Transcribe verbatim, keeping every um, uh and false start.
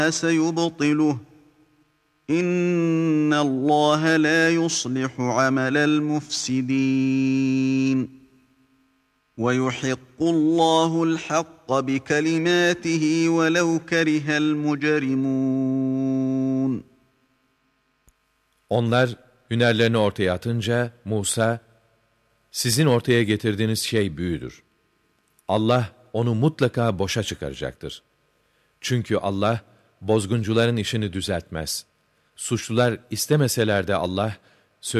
سَيُبْطِلُهُ İnna Allah la yuslihu amelel mufsidin. Ve yuhiqqullahu al-hakka bi kelimatihi velev kerihel mujrimun. Onlar hünerlerini ortaya atınca Musa, sizin ortaya getirdiğiniz şey büyüdür. Allah onu mutlaka boşa çıkaracaktır. Çünkü Allah bozguncuların işini düzeltmez. Suçlular istemeseler de Allah